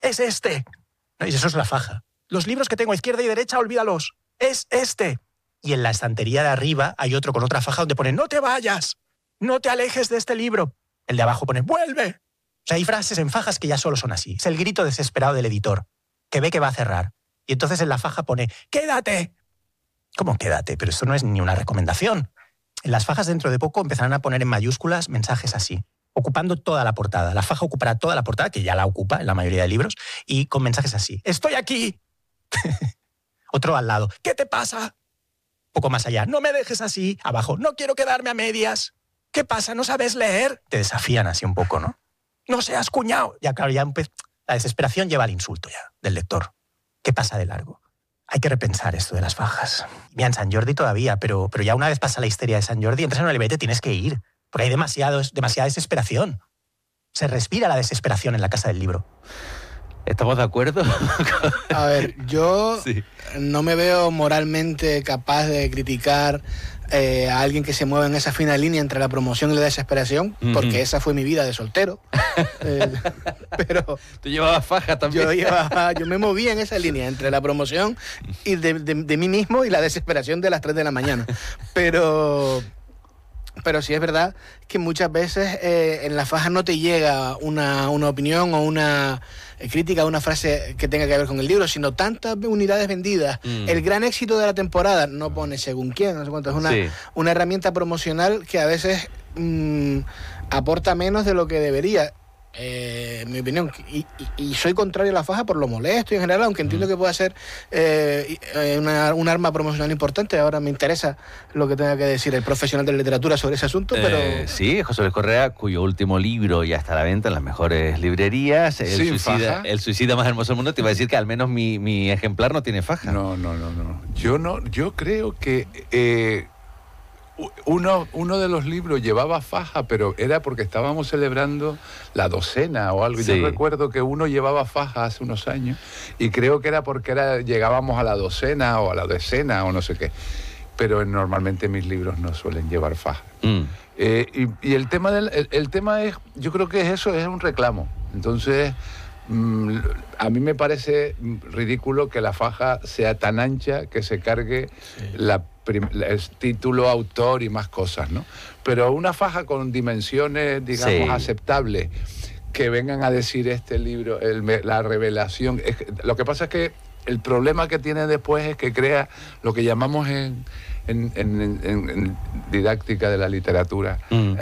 es este. No, y eso es la faja. Los libros que tengo a izquierda y derecha, olvídalos. Es este. Y en la estantería de arriba hay otro con otra faja donde pone, no te vayas, no te alejes de este libro. El de abajo pone, vuelve. O sea, hay frases en fajas que ya solo son así. Es el grito desesperado del editor, que ve que va a cerrar. Y entonces en la faja pone, ¡quédate! ¿Cómo quédate? Pero esto no es ni una recomendación. En las fajas dentro de poco empezarán a poner en mayúsculas mensajes así, ocupando toda la portada. La faja ocupará toda la portada, que ya la ocupa en la mayoría de libros, y con mensajes así. ¡Estoy aquí! Otro al lado. ¿Qué te pasa? Poco más allá. No me dejes así. Abajo. No quiero quedarme a medias. ¿Qué pasa? ¿No sabes leer? Te desafían así un poco, ¿no? No seas cuñado. Ya, claro, la desesperación lleva al insulto ya del lector. ¿Qué pasa de largo? Hay que repensar esto de las fajas. Mira, en Sant Jordi todavía, pero ya una vez pasa la histeria de Sant Jordi, entras en una librería y tienes que ir. Porque hay demasiada desesperación. Se respira la desesperación en la casa del libro. ¿Estamos de acuerdo? A ver, yo sí. No me veo moralmente capaz de criticar a alguien que se mueve en esa fina línea entre la promoción y la desesperación, porque esa fue mi vida de soltero. Pero tú llevabas faja también. Yo me movía en esa línea entre la promoción y de mí mismo y la desesperación de las 3 de la mañana. Pero sí es verdad que muchas veces en la faja no te llega una opinión o una crítica, una frase que tenga que ver con el libro, sino tantas unidades vendidas. El gran éxito de la temporada no pone según quién, no sé cuánto, es una herramienta promocional que a veces aporta menos de lo que debería. Mi opinión, y soy contrario a la faja por lo molesto y en general, aunque entiendo que pueda ser un arma promocional importante. Ahora me interesa lo que tenga que decir el profesional de la literatura sobre ese asunto, pero... Sí, José Luis Correa, cuyo último libro ya está a la venta en las mejores librerías, El suicida más hermoso del mundo. Te iba a decir que al menos mi ejemplar no tiene faja. No. Yo creo que... Uno de los libros llevaba faja, pero era porque estábamos celebrando la 12ª o algo. Sí. Yo recuerdo que uno llevaba faja hace unos años y creo que era porque llegábamos a la 12ª o a la 10ª o no sé qué. Pero normalmente mis libros no suelen llevar faja. Y el tema es, yo creo que es un reclamo. Entonces, a mí me parece ridículo que la faja sea tan ancha que se cargue el título, autor y más cosas, ¿no? Pero una faja con dimensiones, digamos, aceptables, que vengan a decir este libro, la revelación. Lo que pasa es que el problema que tiene después es que crea lo que llamamos en didáctica de la literatura,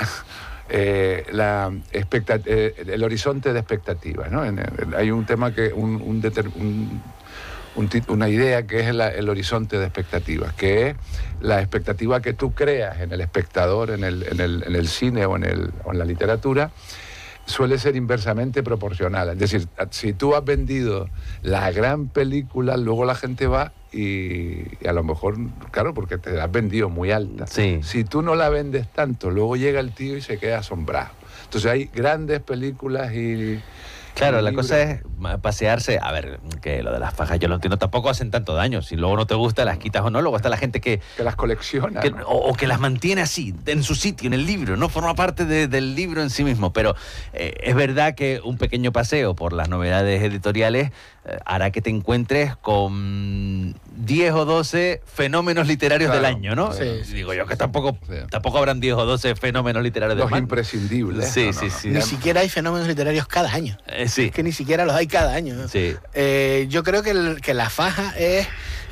el horizonte de expectativas, ¿no? Hay un tema que una idea que es el horizonte de expectativas, que es la expectativa que tú creas en el espectador, en el cine o en la literatura, suele ser inversamente proporcional. Es decir, si tú has vendido la gran película, luego la gente va y a lo mejor, claro, porque te la has vendido muy alta. Sí. Si tú no la vendes tanto, luego llega el tío y se queda asombrado. Entonces hay grandes películas y... Claro, la cosa es pasearse. A ver, que lo de las fajas yo lo entiendo, tampoco hacen tanto daño. Si luego no te gusta, las quitas o no. Luego está la gente que las colecciona, ¿no? o que las mantiene así, en su sitio, en el libro. No forma parte del libro en sí mismo. Pero es verdad que un pequeño paseo por las novedades editoriales hará que te encuentres con 10 o 12 fenómenos literarios del año, ¿no? Sí. Digo yo que tampoco habrán 10 o 12 fenómenos literarios del año. Los imprescindibles. Sí. Ni siquiera hay fenómenos literarios cada año. Sí. Es que ni siquiera los hay cada año, ¿no? Sí. Yo creo que la faja es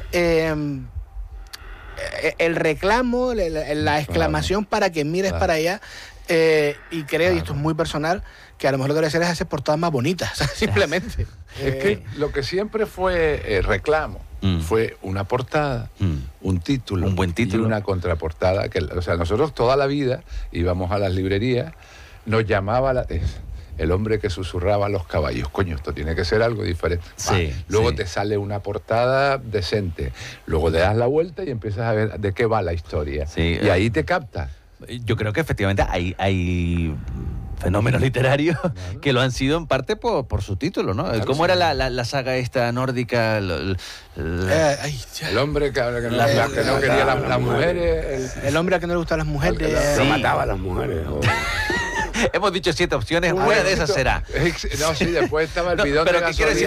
el reclamo, la exclamación para que mires para allá. Y creo, y esto es muy personal, que a lo mejor lo que debería hacer es hacer portadas más bonitas, simplemente. Es que lo que siempre fue reclamo fue una portada, un título, un buen título y una contraportada. O sea, nosotros toda la vida íbamos a las librerías, nos llamaba el hombre que susurraba a los caballos. Coño, esto tiene que ser algo diferente. Luego te sale una portada decente. Luego te das la vuelta y empiezas a ver de qué va la historia. Sí, y ahí te captas. Yo creo que efectivamente hay fenómenos literarios que lo han sido en parte por su título, ¿no? Claro, ¿Cómo era la saga esta nórdica? El hombre que no quería las mujeres. El hombre a que no le gustan las mujeres. Que mataba a las mujeres. Hemos dicho 7 opciones, una de esas será. No, sí, después estaba el bidón pero de ¿qué quiere gasolina.